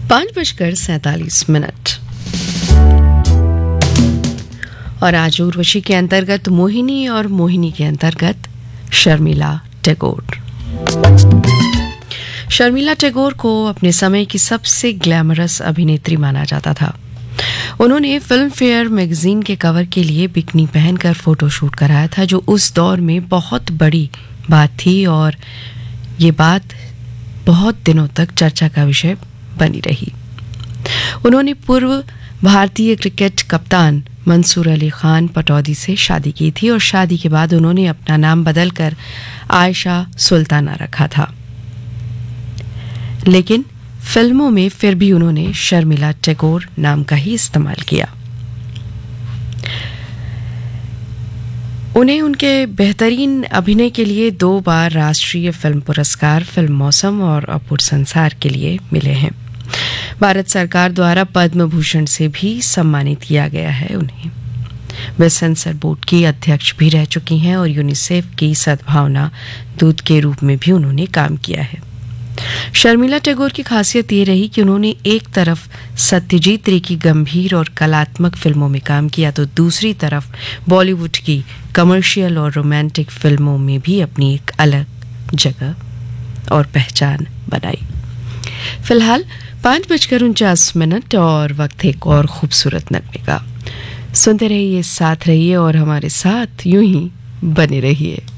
5:47 और आज उर्वशी के अंतर्गत मोहिनी और मोहिनी के अंतर्गत शर्मिला टैगोर। शर्मिला टैगोर को अपने समय की सबसे ग्लैमरस अभिनेत्री माना जाता था। उन्होंने फिल्म फेयर मैगजीन के कवर के लिए बिकनी पहनकर फोटोशूट कराया था, जो उस दौर में बहुत बड़ी बात थी और ये बात बहुत दिनों तक चर्चा का विषय बनी रही। उन्होंने पूर्व भारतीय क्रिकेट कप्तान मंसूर अली खान पटौदी से शादी की थी और शादी के बाद उन्होंने अपना नाम बदलकर आयशा सुल्ताना रखा था, लेकिन फिल्मों में फिर भी उन्होंने शर्मिला टैगोर नाम का ही इस्तेमाल किया। उन्हें उनके बेहतरीन अभिनय के लिए 2 बार राष्ट्रीय फिल्म पुरस्कार फिल्म मौसम और अपूर्व संसार के लिए मिले हैं। भारत सरकार द्वारा पद्म भूषण से भी सम्मानित किया गया है उन्हें। वे सेंसर बोर्ड की अध्यक्ष भी रह चुकी हैं और यूनिसेफ की सद्भावना दूत के रूप में भी उन्होंने काम किया है। शर्मिला टैगोर की खासियत ये रही कि उन्होंने एक तरफ सत्यजीत रे की गंभीर और कलात्मक फिल्मों में काम किया, तो दूसरी तरफ बॉलीवुड की कमर्शियल और रोमांटिक फिल्मों में भी अपनी एक अलग जगह और पहचान बनाई। फिलहाल 5:49 और वक्त एक और खूबसूरत नगमे का। सुनते रहिए, साथ रहिए और हमारे साथ यूं ही बने रहिए।